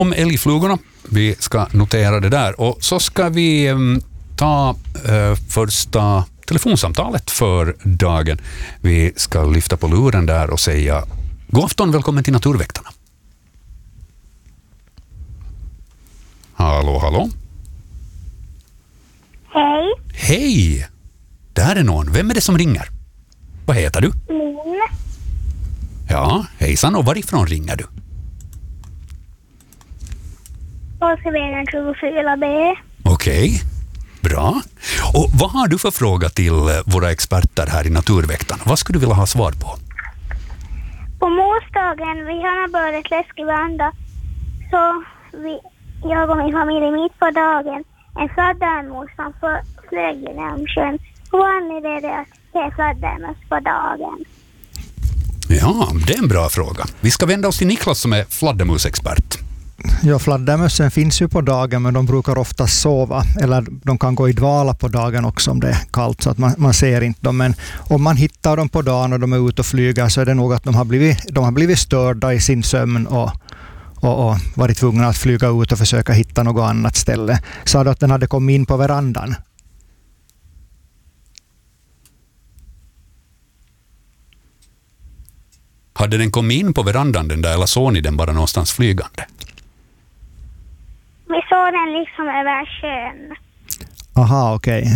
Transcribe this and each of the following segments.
om älgflugorna. Vi ska notera det där. Och så ska vi ta första telefonsamtalet för dagen. Vi ska lyfta på luren där och säga god afton, välkommen till Naturväktarna. Hallå, hallå. Hej. Hej! Där är någon. Vem är det som ringer? Vad heter du? Min. Ja, hejsan. Och varifrån ringer du? Påskevägen 24B. Okej, bra. Och vad har du för fråga till våra experter här i Naturväktarna? Vad skulle du vilja ha svar på? På morsdagen, vi har börjat läskig vandra. Så jag och min familj mitt på dagen. En fladdermus som flög genom sjön. Hur vanligt är det att se fladdermus på dagen? Ja, det är en bra fråga. Vi ska vända oss till Niklas som är fladdermusexpert. Ja, fladdermössen finns ju på dagen, men de brukar ofta sova. Eller de kan gå i dvala på dagen också om det är kallt, så att man ser inte dem. Men om man hittar dem på dagen och de är ute och flyger, så är det nog att de har blivit störda i sin sömn och varit tvungna att flyga ut och försöka hitta något annat ställe. Sa du att den hade kommit in på verandan? Hade den kommit in på verandan den där, eller såg ni den bara någonstans flygande? Vi såg den liksom över sjön. Aha, okej.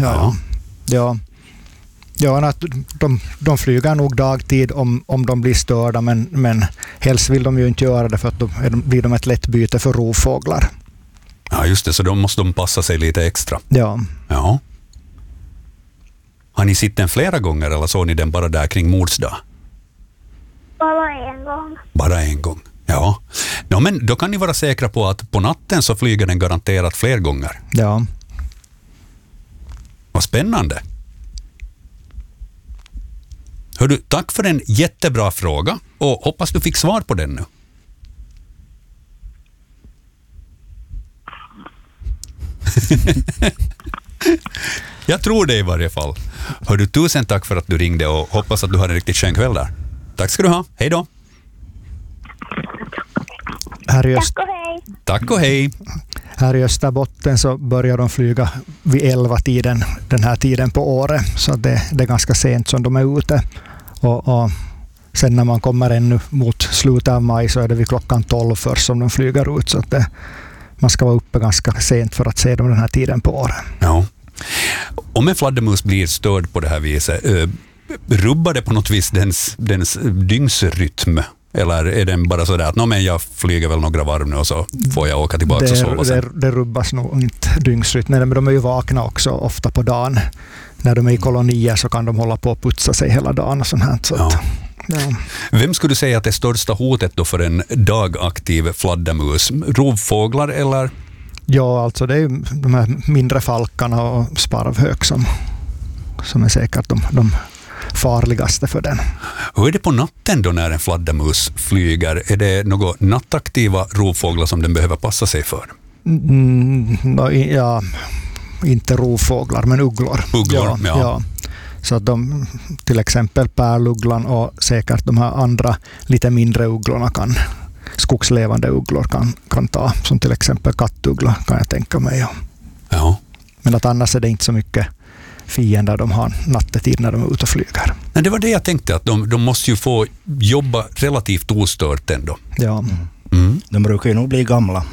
Ja, att de flyger nog dagtid om de blir störda, men helst vill de ju inte göra det, för att då blir de ett lätt byte för rovfåglar. Ja, just det, så då måste de passa sig lite extra. Ja. Har ni sett den flera gånger eller såg ni den bara där kring mordsdag? Bara en gång. Ja. Men då kan ni vara säkra på att på natten så flyger den garanterat fler gånger. Ja. Vad spännande. Hördu, tack för en jättebra fråga och hoppas du fick svar på den nu. Jag tror det i varje fall. Hördu, tusen tack för att du ringde och hoppas att du har en riktigt skön kväll där. Tack ska du ha. Hej då. Tack och hej. Här i Österbotten så börjar de flyga vid 11-tiden den här tiden på året. Så det är ganska sent som de är ute. Och sen när man kommer ännu mot slutet av maj så är det vid klockan 12 först som de flyger ut. Så att man ska vara uppe ganska sent för att se dem den här tiden på året. Ja. Om en fladdermus blir störd på det här viset, rubbar det på något vis dens dygnsrytm? Eller är den bara så där att men jag flyger väl några varv nu och så får jag åka tillbaka och sova sen? Det rubbas nog inte dygnsrytmen, men de är ju vakna också ofta på dagen. När de är i kolonier så kan de hålla på att putsa sig hela dagen och sånt här. Så ja. Vem skulle du säga att det största hotet då för en dagaktiv fladdermus? Rovfåglar eller? Ja, alltså det är ju de här mindre falkarna och sparvhök som är säkert de farligaste för den. Hur är det på natten då när en fladdermus flyger? Är det några nattaktiva rovfåglar som den behöver passa sig för? Ja, inte rovfåglar, men ugglor. Ja. Så att de, till exempel pärlugglan och säkert de här andra lite mindre ugglorna skogslevande ugglor kan ta, som till exempel kattuggla kan jag tänka mig. Ja. Men att annars är det inte så mycket fiender de har nattetid när de är ute och flyger. Men det var det jag tänkte, att de måste ju få jobba relativt ostört ändå. Ja. De brukar ju nog bli gamla.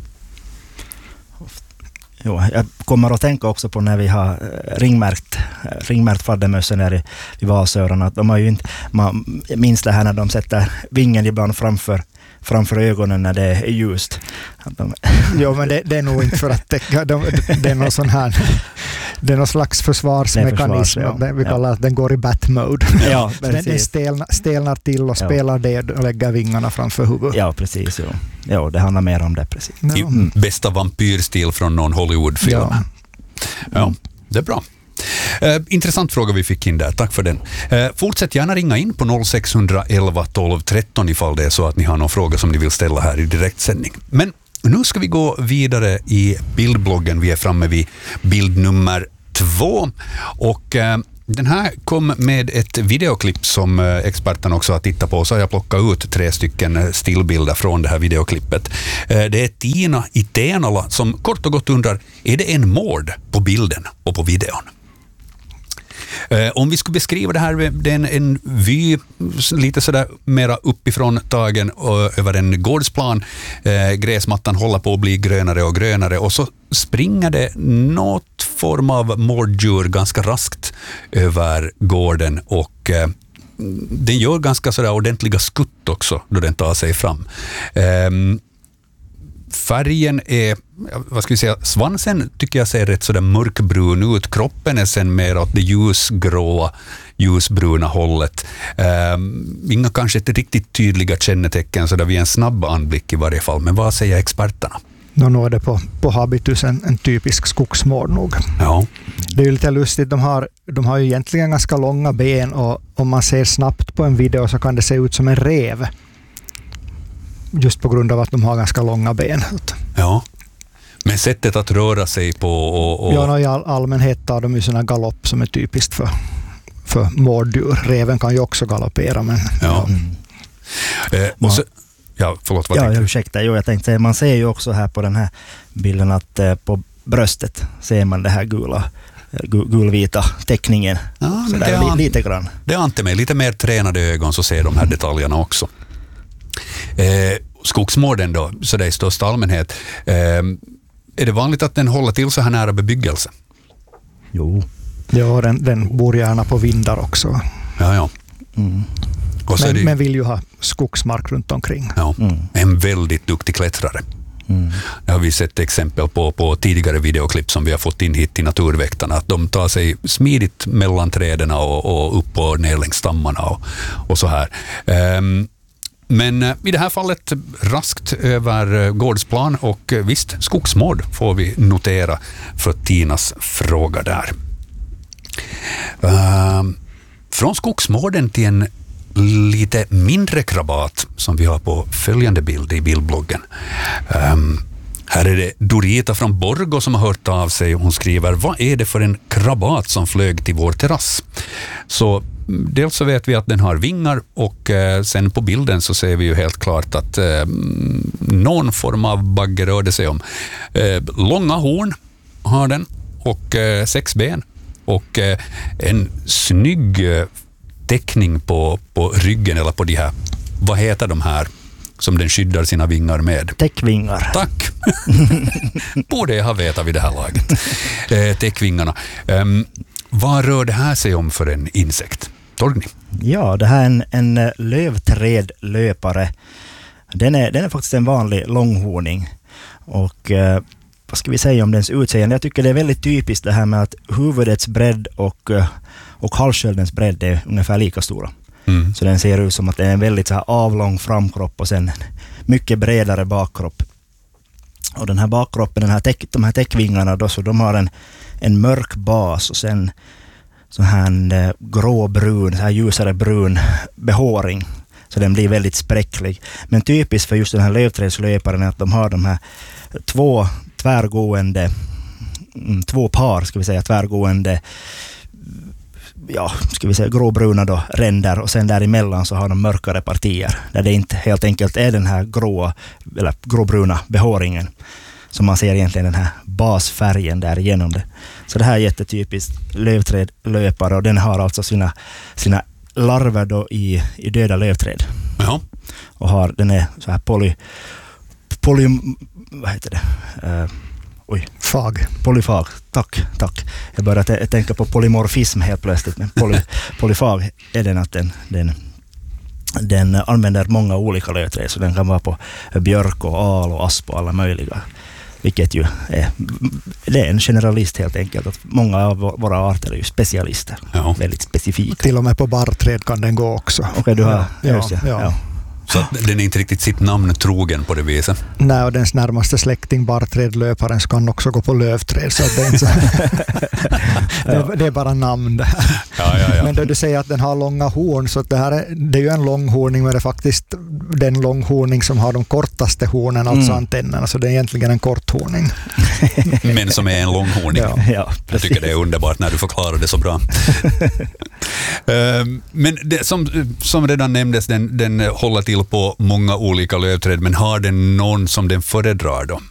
Jo, jag kommer att tänka också på när vi har ringmärkt fladdermössen här i Valsöarna. De har ju inte, jag minns det här när de sätter vingen ibland framför ögonen när det är ljust. Ja, men det är nog inte för att täcka. Det är någon sån här, det är någon slags försvarsmekanism. Vi kallar att den går i bat-mode. Ja, den stelnar till och spelar det och lägger vingarna framför huvudet. Ja, precis. Ja, det handlar mer om det, precis. I bästa vampyrstil från någon Hollywoodfilm. Ja, det är bra. Intressant fråga vi fick in där, tack för den. Fortsätt gärna ringa in på 0611 12 13 ifall det är så att ni har någon fråga som ni vill ställa här i direktsändning. Men nu ska vi gå vidare i bildbloggen. Vi är framme vid bild nummer 2 och Den här kom med ett videoklipp som experten också har tittat på, så har jag plockat ut 3 stycken stillbilder från det här videoklippet. Det är Tina i Tenala som kort och gott undrar, är det en mord på bilden och på videon? Om vi skulle beskriva det här, det är en vy lite sådär mera uppifrån tagen över en gårdsplan. Gräsmattan håller på att bli grönare och grönare och så springer det något form av morddjur ganska raskt över gården och den gör ganska sådär ordentliga skutt också då den tar sig fram. Färgen är, vad ska vi säga, svansen tycker jag ser rätt sådär mörkbrun ut. Kroppen är sen mer åt det ljusgråa, ljusbruna hållet. Inga kanske inte riktigt tydliga kännetecken så där vid en snabb anblick i varje fall. Men vad säger experterna? Nu är det på habitus en typisk skogsmord nog. Ja. Det är ju lite lustigt, de har ju egentligen ganska långa ben och om man ser snabbt på en video så kan det se ut som en rev. Just på grund av att de har ganska långa ben. Ja, men sättet att röra sig på och... Ja, i allmänhet tar de ju sådana galopp som är typiskt för morddjur. Reven kan ju också galoppera, men... Ja. Och så, ja, förlåt, vad tänkte du? Ursäkta, jag tänkte, man ser ju också här på den här bilden att på bröstet ser man det här gulvita teckningen. Ja, så där lite grann. Det ante mig, lite mer tränade ögon så ser de här detaljerna också. Skogsmorden då, så det är i största allmänhet. Är det vanligt att den håller till så här nära bebyggelse? Jo. Ja, den bor gärna på vindar också. Ja. Mm. Och så men vill ju ha skogsmark runt omkring. Ja, en väldigt duktig klättrare. Det har vi sett exempel på tidigare videoklipp som vi har fått in hit till Naturväktarna, att de tar sig smidigt mellan träden och upp och ner längs stammarna och så här. Men i det här fallet raskt över gårdsplan och visst, skogsmord får vi notera för Tinas fråga där. Från skogsmorden till en lite mindre krabat som vi har på följande bild i bildbloggen. Här är det Dorita från Borgå som har hört av sig och hon skriver, vad är det för en krabat som flög till vår terrass? Så dels så vet vi att den har vingar och sen på bilden så ser vi ju helt klart att någon form av bagge rör det sig om. Långa horn har den och 6 ben och en snygg teckning på ryggen eller på de här, vad heter de här som den skyddar sina vingar med? Täckvingar. Tack! Borde jag ha vetat vid det här laget. Täckvingarna. Vad rör det här sig om för en insekt? Torgny? Ja, det här är en lövträdlöpare. Den är faktiskt en vanlig långhorning. Och vad ska vi säga om dens utseende? Jag tycker det är väldigt typiskt det här med att huvudets bredd och halssköldens bredd är ungefär lika stora. Så den ser ut som att det är en väldigt så här avlång framkropp och sen mycket bredare bakkropp. Och den här bakkroppen, de här täckvingarna då, så de har en mörk bas och sen så här gråbrun, så här ljusare brun behåring. Så den blir väldigt spräcklig. Men typiskt för just den här lövträdslöparen är att de har de här två par, ska vi säga, tvärgående, ja, ska vi säga gråbruna då, ränder och sen däremellan så har de mörkare partier där det inte helt enkelt är den här gråbruna behåringen som man ser egentligen den här basfärgen där igenom det. Så det här är jättetypiskt lövträdlöpare och den har alltså sina larver då i döda lövträd. Ja. Och den är så här vad heter det? Polyfag. Tack. Jag började tänka på polymorfism helt plötsligt, men polyfag är den att den använder många olika lövträd, så den kan vara på björk och al och asp och alla möjliga. Vilket ju det är en generalist helt enkelt, att många av våra arter är ju specialister. Ja. Väldigt specifika. Till och med på barrträd kan den gå också. Okej, du har... Ja. Så att den är inte riktigt sitt namn trogen på det viset. Nej, och dens närmaste släkting, barrträdlöparen, kan också gå på lövträd. Så att det, är inte så det är bara namn det här. Ja. Men då du säger att den har långa horn, så att det är ju en långhorning, men det är faktiskt den långhorning som har de kortaste hornen, alltså antennerna. Så det är egentligen en korthorning. Men som är en långhorning. Ja, jag tycker det är underbart när du förklarar det så bra. Men det, som redan nämndes, den håller till på många olika lövträd, men har den någon som den föredrar då?